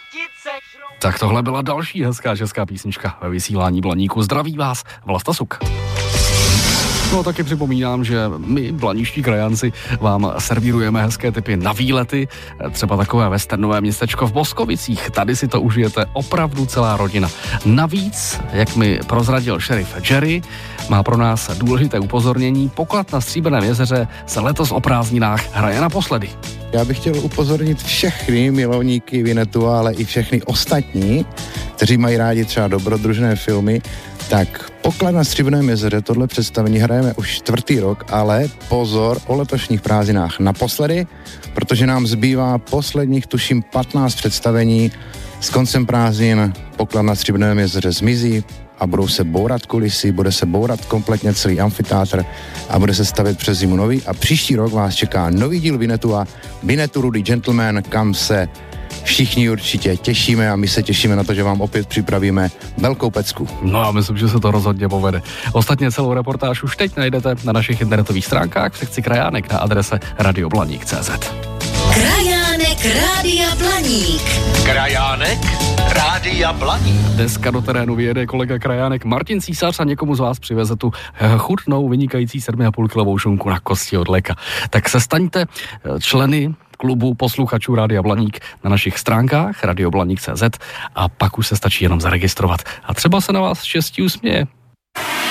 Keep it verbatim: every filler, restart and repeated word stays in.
Tak tohle byla další hezká česká písnička ve vysílání Blaníku. Zdraví vás Vlasta Suk. No taky připomínám, že my, blaniští krajanci, vám servírujeme hezké tipy na výlety, třeba takové westernové městečko v Boskovicích. Tady si to užijete opravdu celá rodina. Navíc, jak mi prozradil šerif Jerry, má pro nás důležité upozornění. Poklad na Stříbrném jezeře se letos o prázdninách hraje naposledy. Já bych chtěl upozornit všechny milovníky Vinetu, ale i všechny ostatní, kteří mají rádi třeba dobrodružné filmy, tak Poklad na Stříbrném jezeře, tohle představení hrajeme už čtvrtý rok, ale pozor, o letošních prázdninách naposledy, protože nám zbývá posledních, tuším, patnáct představení. S koncem prázdnin Poklad na Stříbrném jezeře zmizí a budou se bourat kulisy, bude se bourat kompletně celý amfiteátr a bude se stavět přes zimu nový a příští rok vás čeká nový díl Vinetu a Vinetu Rudy Gentleman, kam se všichni určitě těšíme a my se těšíme na to, že vám opět připravíme velkou pecku. No já myslím, že se to rozhodně povede. Ostatně celou reportáž už teď najdete na našich internetových stránkách v sekci Krajánek na adrese radioblaník tečka cé zet. Krajánek Rádia Blaník. Krajánek Rádia Blaník. Dneska do terénu vyjede kolega Krajánek Martin Císař a někomu z vás přiveze tu chutnou, vynikající sedm a půl kilovou šunku na kosti od léka. Tak se staňte členy klubu posluchačů Rádia Blaník na našich stránkách radioblaník tečka cé zet a pak už se stačí jenom zaregistrovat. A třeba se na vás štěstí usměje.